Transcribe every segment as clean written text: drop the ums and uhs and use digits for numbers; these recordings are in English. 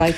Right,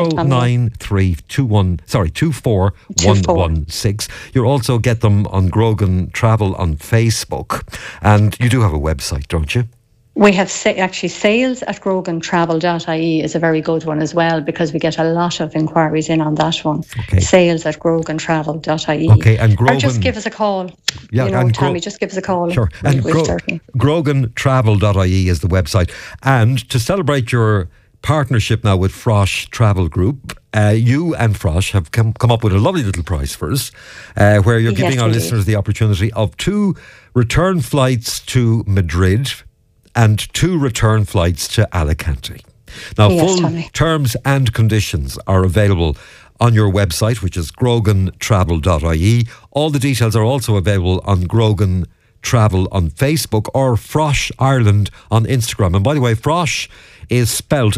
24116. You'll also get them on Grogan Travel on Facebook. And you do have a website, don't you? We have actually sales at grogantravel.ie is a very good one as well, because we get a lot of inquiries in on that one. Okay. Sales at grogantravel.ie. Okay, and Grogan, or just give us a call. Yeah, and Tammy, just give us a call. Sure. And grogantravel.ie is the website. And to celebrate your partnership now with Frosh Travel Group, you and Frosh have come up with a lovely little prize for us, where you're giving our listeners the opportunity of 2 return flights to Madrid and 2 return flights to Alicante. Now, full terms and conditions are available on your website, which is grogantravel.ie. All the details are also available on Grogan Travel on Facebook or Frosh Ireland on Instagram. And by the way, Frosh is spelled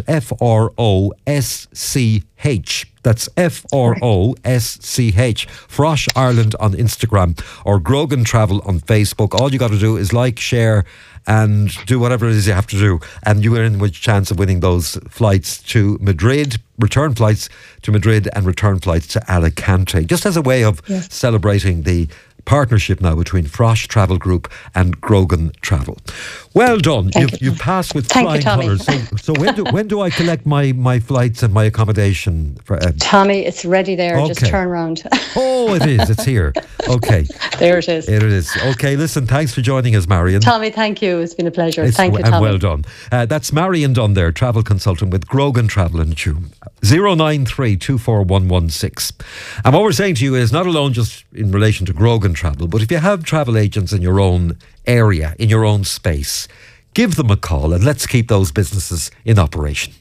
F-R-O-S-C-H. That's F-R-O-S-C-H. Frosh Ireland on Instagram or Grogan Travel on Facebook. All you got to do is like, share and do whatever it is you have to do, and you are in with a chance of winning those flights to Madrid, return flights to Madrid and return flights to Alicante, just as a way of celebrating the partnership now between Frosh Travel Group and Grogan Travel. Well done. You've passed with flying colours. So when do I collect my flights and my accommodation? Tommy, it's ready there. Okay. Just turn around. Oh, it is. It's here. Okay. There it is. It is. Okay, listen, thanks for joining us, Marion. Tommy, thank you. It's been a pleasure. Thank you, Tommy. And well done. That's Marion Dunn there, travel consultant with Grogan Travel in Tuam. 093 24116. And what we're saying to you is not alone just in relation to Grogan Travel, but if you have travel agents in your own area, in your own space, give them a call and let's keep those businesses in operation.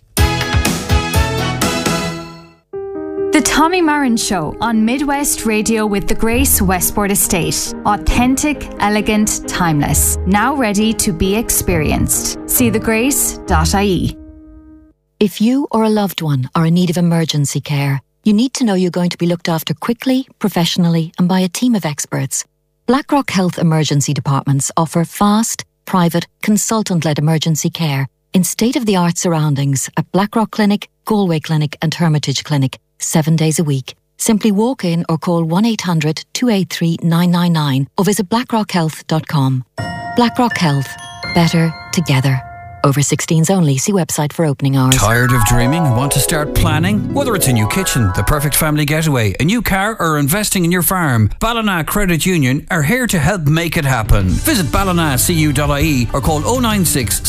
The Tommy Marin Show on Midwest Radio with the Grace Westport Estate. Authentic, elegant, timeless. Now ready to be experienced. See thegrace.ie. If you or a loved one are in need of emergency care, you need to know you're going to be looked after quickly, professionally, and by a team of experts. Blackrock Health Emergency Departments offer fast, private, consultant-led emergency care in state-of-the-art surroundings at Blackrock Clinic, Galway Clinic and Hermitage Clinic, 7 days a week. Simply walk in or call 1-800-283-999 or visit blackrockhealth.com. Blackrock Health. Better together. Over 16s only. See website for opening hours. Tired of dreaming and want to start planning? Whether it's a new kitchen, the perfect family getaway, a new car or investing in your farm, Ballina Credit Union are here to help make it happen. Visit ballinacu.ie or call 096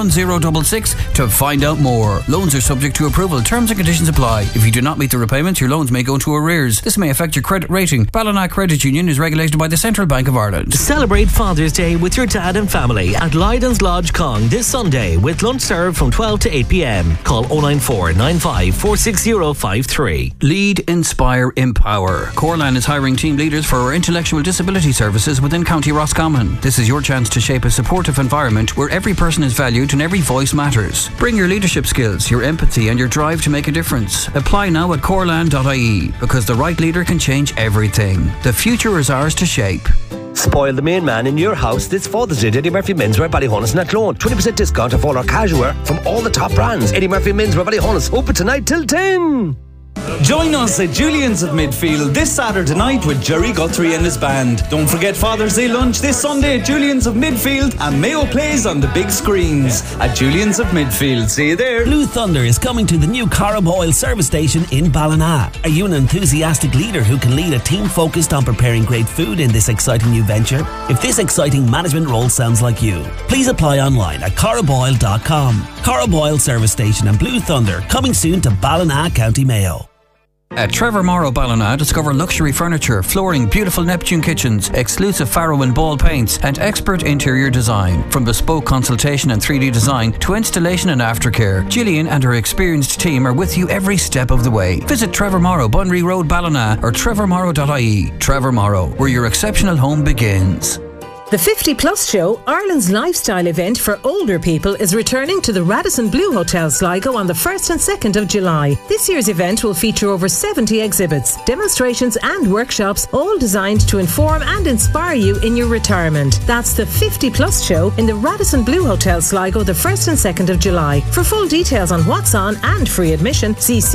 71066 to find out more. Loans are subject to approval. Terms and conditions apply. If you do not meet the repayments, your loans may go into arrears. This may affect your credit rating. Ballina Credit Union is regulated by the Central Bank of Ireland. Celebrate Father's Day with your dad and family at Lydon's Lodge Cong this Sunday, with lunch served from 12 to 8 p.m. Call 094 95 460 53. Lead, inspire, empower. Corlan is hiring team leaders for our intellectual disability services within County Roscommon. This is your chance to shape a supportive environment where every person is valued and every voice matters. Bring your leadership skills, your empathy and your drive to make a difference. Apply now at corlan.ie, because the right leader can change everything. The future is ours to shape. Spoil the main man in your house this Father's Day at Eddie Murphy Menswear Ballyhonus and Athlone. 20% discount off all our casual wear from all the top brands. Eddie Murphy Menswear Ballyhonus. Open tonight till 10. Join us at Julian's of Midfield this Saturday night with Jerry Guthrie and his band. Don't forget Father's Day lunch this Sunday at Julian's of Midfield, and Mayo plays on the big screens at Julian's of Midfield. See you there. Blue Thunder is coming to the new Corrib Oil service station in Ballina. Are you an enthusiastic leader who can lead a team focused on preparing great food in this exciting new venture? If this exciting management role sounds like you, please apply online at corriboil.com. Corrib Oil service station and Blue Thunder coming soon to Ballina, County Mayo. At Trevor Morrow Ballina, discover luxury furniture, flooring, beautiful Neptune kitchens, exclusive Faro and Ball paints, and expert interior design. From bespoke consultation and 3D design to installation and aftercare, Gillian and her experienced team are with you every step of the way. Visit Trevor Morrow, Bunry Road, Ballina, or trevormorrow.ie. Trevor Morrow, where your exceptional home begins. The 50 Plus Show, Ireland's lifestyle event for older people, is returning to the Radisson Blu Hotel Sligo on the 1st and 2nd of July. This year's event will feature over 70 exhibits, demonstrations and workshops, all designed to inform and inspire you in your retirement. That's the 50 Plus Show in the Radisson Blu Hotel Sligo the 1st and 2nd of July. For full details on what's on and free admission, see